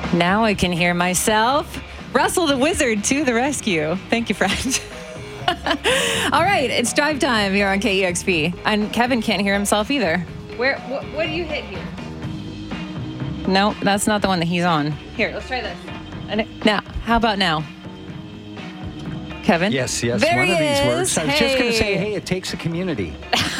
Now I can hear myself. Russell the Wizard to the rescue. Thank you, friend. All right, it's drive time here on KEXP. And Kevin can't hear himself either. What do you hit here? No, that's not the one that he's on. Here, let's try this. Now, how about now? Kevin? Yes. There One of he these is. works. I was just going to say, hey, it takes a community.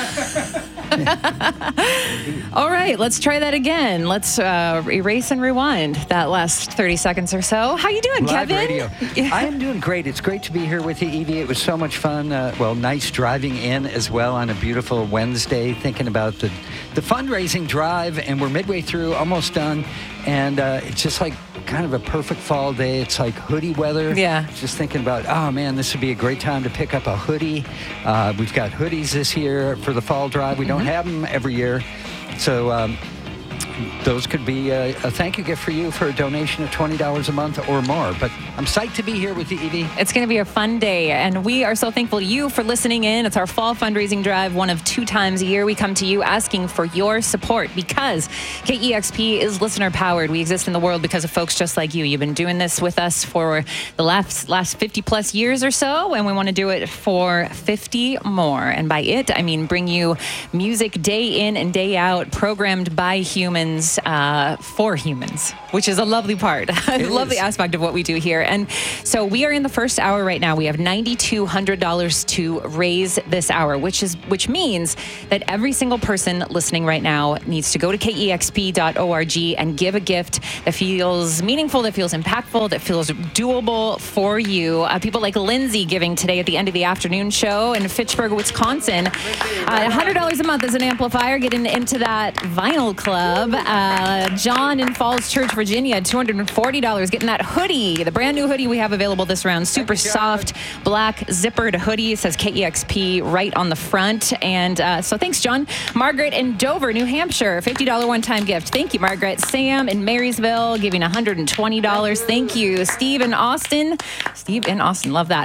All right, let's try that again. Let's erase and rewind that last 30 seconds or so. How you doing, Live Kevin? radio. I am doing great. It's great to be here with you, Evie. It was so much fun. Nice driving in as well on a beautiful Wednesday, thinking about the fundraising drive, and we're midway through, almost done, and it's just like kind of a perfect fall day. It's like hoodie weather. Yeah. Just thinking about, oh man, this would be a great time to pick up a hoodie. We've got hoodies this year for the fall drive. We don't have them every year. So those could be a thank you gift for you for a donation of $20 a month or more. But I'm psyched to be here with you, Evie. It's going to be a fun day, and we are so thankful to you for listening in. It's our fall fundraising drive, one of 2 times a year. We come to you asking for your support because KEXP is listener-powered. We exist in the world because of folks just like you. You've been doing this with us for the last 50-plus years or so, and we want to do it for 50 more. And by it, I mean bring you music day in and day out, programmed by humans for humans, which is a lovely part, a lovely aspect of what we do here. And so we are in the first hour right now. We have $9,200 to raise this hour, which means that every single person listening right now needs to go to KEXP.org and give a gift that feels meaningful, that feels impactful, that feels doable for you. People like Lindsay giving today at the end of the afternoon show in Fitchburg, Wisconsin. $100 a month as an amplifier, getting into that vinyl club. John in Falls Church, Virginia, $240, getting that hoodie, the brand new hoodie we have available this round. Super soft, black zippered hoodie. It says KEXP right on the front. And so thanks, John. Margaret in Dover, New Hampshire, $50 one-time gift. Thank you, Margaret. Sam in Marysville giving $120. Thank you. Steve in Austin, love that.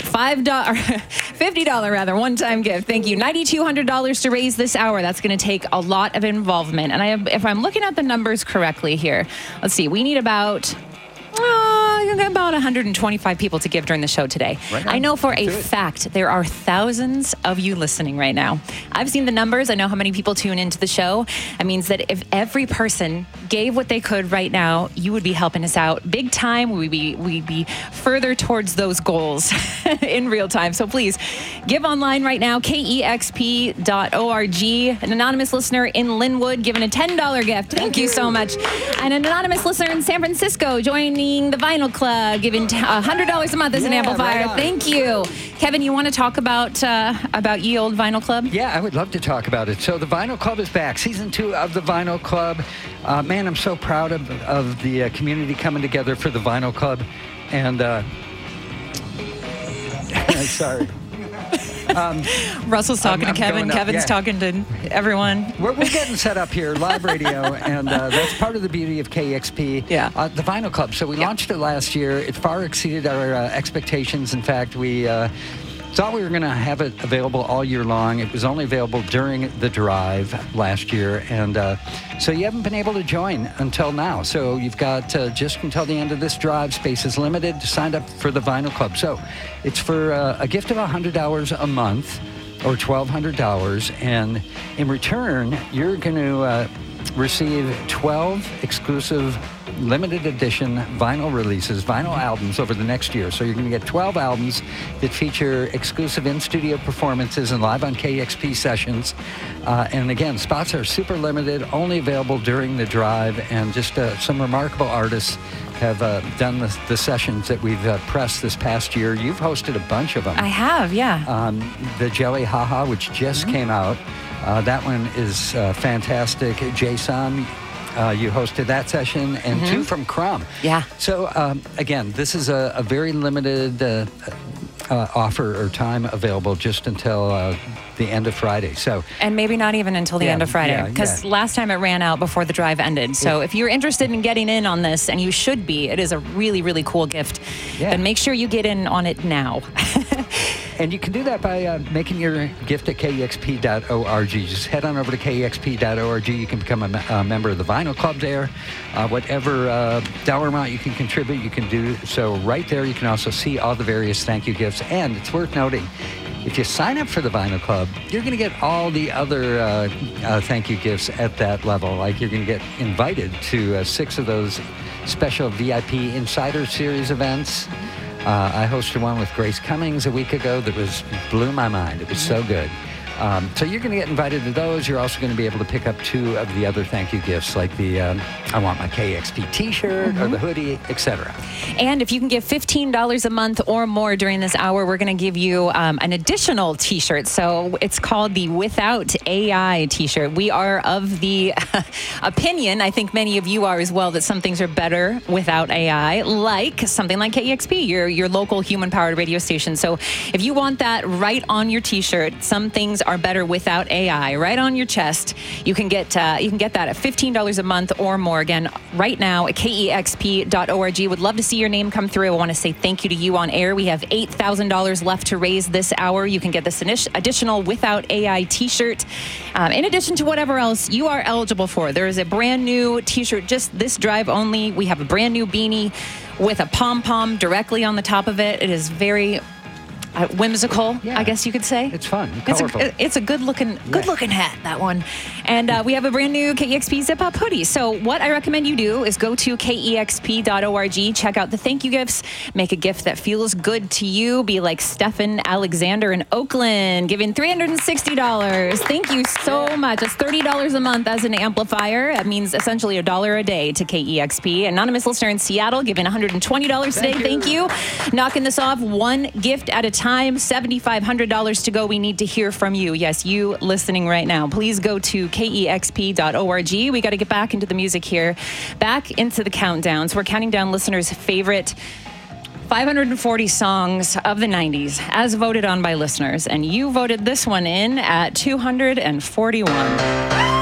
$50 rather, one-time gift. Thank you. $9,200 to raise this hour. That's going to take a lot of involvement. And if I'm looking at the numbers correctly here, let's see, we need about 125 people to give during the show today. Right. I know for a fact there are thousands of you listening right now. I've seen the numbers. I know how many people tune into the show. It means that if every person gave what they could right now, you would be helping us out big time. We'd be further towards those goals in real time. So please give online right now, KEXP.org. An anonymous listener in Linwood giving a $10 gift. Thank you so much. And an anonymous listener in San Francisco joining the Vinyl Club, giving $100 a month as an amplifier. Right. Thank you. Kevin, you want to talk about Ye Olde Vinyl Club? Yeah, I would love to talk about it. So the Vinyl Club is back. Season 2 of the Vinyl Club. Man, I'm so proud of the community coming together for the Vinyl Club. And sorry. Russell's talking to Kevin. Kevin's talking to everyone. We're getting set up here, live radio, and that's part of the beauty of KEXP. Yeah. The Vinyl Club. So we launched it last year. It far exceeded our expectations. In fact, we thought we were going to have it available all year long. It was only available during the drive last year, and so you haven't been able to join until now. So you've got just until the end of this drive. Space is limited to sign up for the Vinyl Club. So it's for a gift of $100 a month or $1,200, and in return, you're going to receive 12 exclusive limited edition vinyl releases, vinyl albums over the next year. So you're going to get 12 albums that feature exclusive in-studio performances and live on KEXP sessions. And again, spots are super limited, only available during the drive, and just some remarkable artists have done the sessions that we've pressed this past year. You've hosted a bunch of them. I have, yeah. The Jelly Haha, which just came out. That one is fantastic. Jason, you hosted that session, and 2 from Crumb. Yeah. So, again, this is a very limited offer or time available just until the end of Friday. And maybe not even until the end of Friday, because last time it ran out before the drive ended. So if you're interested in getting in on this, and you should be, it is a really, really cool gift. Yeah. Then make sure you get in on it now. And you can do that by making your gift at kexp.org. Just head on over to kexp.org. You can become a member of the Vinyl Club there. Whatever dollar amount you can contribute, you can do so right there. You can also see all the various thank you gifts. And it's worth noting, if you sign up for the Vinyl Club, you're going to get all the other thank you gifts at that level. Like you're going to get invited to 6 of those special VIP Insider Series events. I hosted one with Grace Cummings a week ago that blew my mind. It was so good. So you're going to get invited to those. You're also going to be able to pick up 2 of the other thank you gifts, like the I Want My KEXP t-shirt or the hoodie, etc. And if you can give $15 a month or more during this hour, we're going to give you an additional t-shirt. So it's called the Without AI t-shirt. We are of the opinion, I think many of you are as well, that some things are better without AI, like something like KEXP, your local human-powered radio station. So if you want that right on your t-shirt, some things are better without AI, right on your chest. You can get that at $15 a month or more. Again, right now at kexp.org. Would love to see your name come through. I want to say thank you to you on air. We have $8,000 left to raise this hour. You can get this additional Without AI t-shirt, in addition to whatever else you are eligible for. There is a brand new t-shirt, just this drive only. We have a brand new beanie with a pom-pom directly on the top of it. It is very whimsical, Yeah. I guess you could say. It's fun, colorful. It's a good-looking hat, that one. And we have a brand new KEXP Zip-Up hoodie. So what I recommend you do is go to kexp.org, check out the thank you gifts, make a gift that feels good to you. Be like Stephen Alexander in Oakland, giving $360. Thank you so much. It's $30 a month as an amplifier. That means essentially $1 a day to KEXP. Anonymous listener in Seattle, giving $120 today. Thank you. Knocking this off one gift at a time. $7,500 to go. We need to hear from you. Yes, you listening right now. Please go to kexp.org. We got to get back into the music here, back into the countdown. So we're counting down listeners' favorite 540 songs of the 90s as voted on by listeners. And you voted this one in at 241.